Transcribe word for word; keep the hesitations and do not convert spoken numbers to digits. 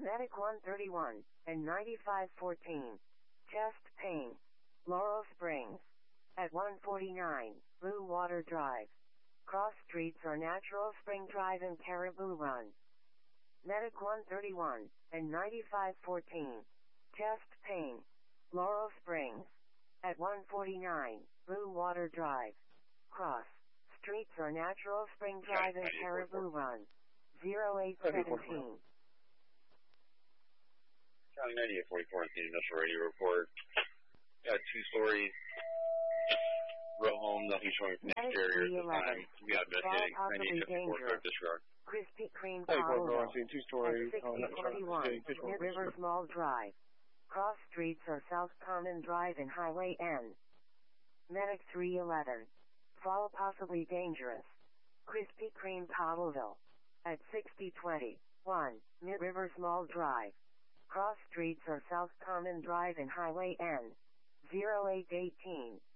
Medic one thirty-one and ninety-five fourteen. Chest pain. Laurel Springs. At one forty-nine, Blue Water Drive. Cross streets are Natural Spring Drive and Caribou Run. Medic one thirty-one and ninety-five fourteen. Chest pain. Laurel Springs. At one forty-nine, Blue Water Drive. Cross streets are Natural Spring Drive and Caribou Run. zero eight seventeen. County ninety-eight forty-four, Industrial Radio Report. Got two stories. Row home, nothing showing from the exterior at this time. We got investigating ninety-eight fifty-four disregard. Krispy Kreme, Hey, Colorado. two stories. At sixty twenty-one, Mid Rivers Mall Drive. Cross streets are South Common Drive and Highway N. Medic three eleven. Fall possibly dangerous. Krispy Kreme, Powellville. At sixty twenty-one, Mid Rivers Mall Drive. Cross streets are South Common Drive and Highway N. zero eight eighteen.